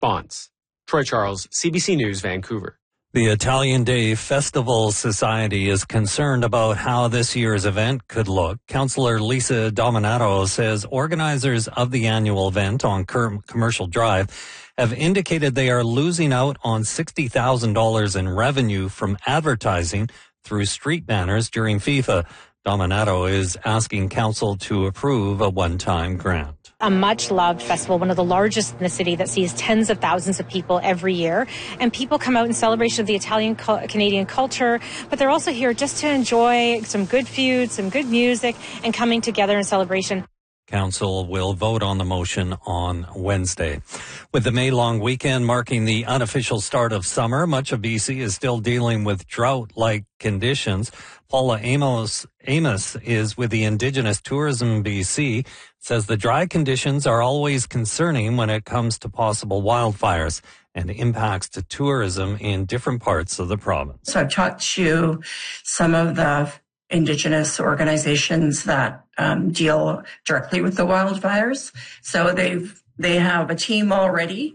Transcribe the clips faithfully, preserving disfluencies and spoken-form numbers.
bonds. Troy Charles, C B C News, Vancouver. The Italian Day Festival Society is concerned about how this year's event could look. Councillor Lisa Dominato says organizers of the annual event on Commercial Drive have indicated they are losing out on sixty thousand dollars in revenue from advertising through street banners during FIFA. Dominato is asking council to approve a one-time grant. A much-loved festival, one of the largest in the city that sees tens of thousands of people every year. And people come out in celebration of the Italian-Canadian culture, but they're also here just to enjoy some good food, some good music, and coming together in celebration. Council will vote on the motion on Wednesday. With the May-long weekend marking the unofficial start of summer, much of B C is still dealing with drought-like conditions. Paula Amos, Amos is with the Indigenous Tourism B C, says the dry conditions are always concerning when it comes to possible wildfires and impacts to tourism in different parts of the province. So I've talked to some of the Indigenous organizations that um, deal directly with the wildfires. So they've they have a team already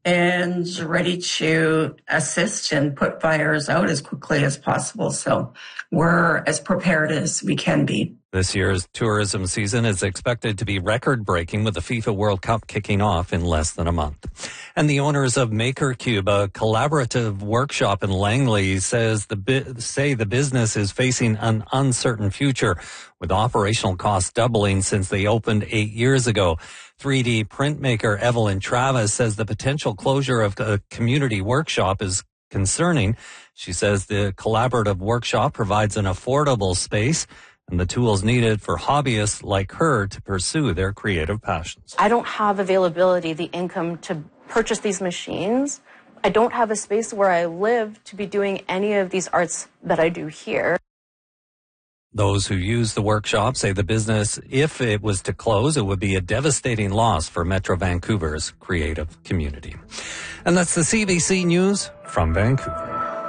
and ready to assist and put fires out as quickly as possible. So we're as prepared as we can be. This year's tourism season is expected to be record-breaking with the FIFA World Cup kicking off in less than a month. And the owners of MakerCube, a collaborative workshop in Langley, says the bi- say the business is facing an uncertain future with operational costs doubling since they opened eight years ago. three D printmaker Evelyn Travis says the potential closure of a community workshop is concerning. She says the collaborative workshop provides an affordable space and the tools needed for hobbyists like her to pursue their creative passions. I don't have availability, the income to purchase these machines. I don't have a space where I live to be doing any of these arts that I do here. Those who use the workshop say the business, if it was to close, it would be a devastating loss for Metro Vancouver's creative community. And that's the C B C News from Vancouver.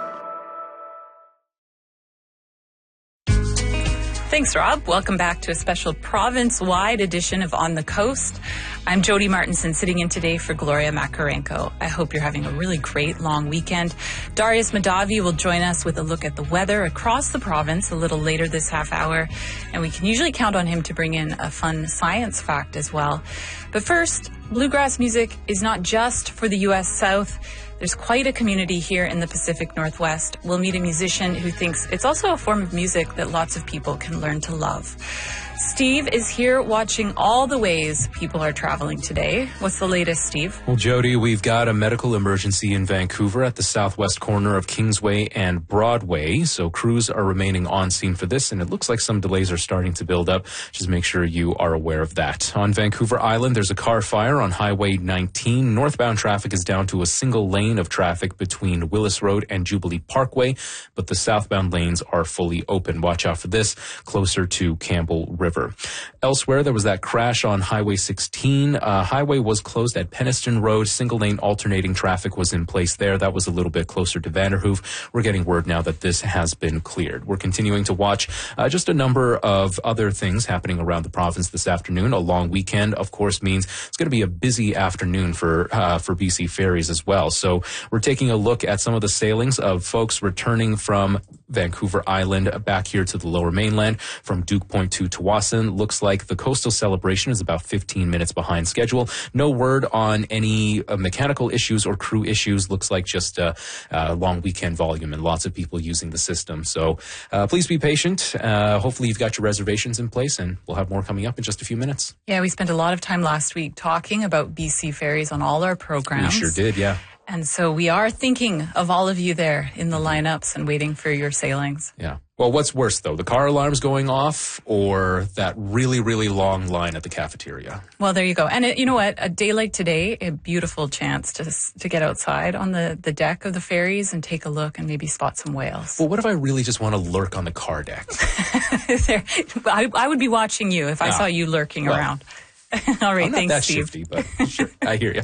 Thanks, Rob. Welcome back to a special province-wide edition of On the Coast. I'm Jody Martinson, sitting in today for Gloria Makarenko. I hope you're having a really great long weekend. Darius Madavi will join us with a look at the weather across the province a little later this half hour. And we can usually count on him to bring in a fun science fact as well. But first, bluegrass music is not just for the U S South. There's quite a community here in the Pacific Northwest. We'll meet a musician who thinks it's also a form of music that lots of people can learn to love. Steve is here watching all the ways people are traveling today. What's the latest, Steve? Well, Jody, we've got a medical emergency in Vancouver at the southwest corner of Kingsway and Broadway. So crews are remaining on scene for this, and it looks like some delays are starting to build up. Just make sure you are aware of that. On Vancouver Island, there's a car fire on Highway nineteen. Northbound traffic is down to a single lane of traffic between Willis Road and Jubilee Parkway, but the southbound lanes are fully open. Watch out for this closer to Campbell River. Elsewhere, there was that crash on Highway sixteen. Uh, highway was closed at Peniston Road. Single lane alternating traffic was in place there. That was a little bit closer to Vanderhoof. We're getting word now that this has been cleared. We're continuing to watch uh, just a number of other things happening around the province this afternoon. A long weekend, of course, means it's going to be a busy afternoon for uh, for B C ferries as well. So we're taking a look at some of the sailings of folks returning from Vancouver Island back here to the lower mainland from Duke Point to Tawasin. Looks like the coastal celebration is about fifteen minutes behind schedule. No word on any uh, mechanical issues or crew issues. Looks like just a, a long weekend volume and lots of people using the system. So uh, please be patient. Uh, hopefully you've got your reservations in place, and we'll have more coming up in just a few minutes. Yeah, we spent a lot of time last week talking about B C ferries on all our programs. We sure did, yeah. And so we are thinking of all of you there in the lineups and waiting for your sailings. Yeah. Well, what's worse, though, the car alarms going off or that really, really long line at the cafeteria? Well, there you go. And it, you know what? A day like today, a beautiful chance to to get outside on the, the deck of the ferries and take a look and maybe spot some whales. Well, what if I really just want to lurk on the car deck? there, I, I would be watching you if I ah, saw you lurking well. around. All right, I'm not thanks, that Steve. shifty, but sure, I hear you.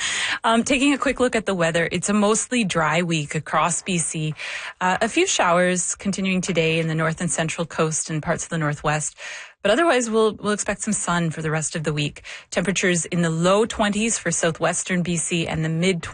Um, taking a quick look at the weather, it's a mostly dry week across B C. Uh, a few showers continuing today in the north and central coast and parts of the northwest. But otherwise, we'll we'll expect some sun for the rest of the week. Temperatures in the low twenties for southwestern B C and the mid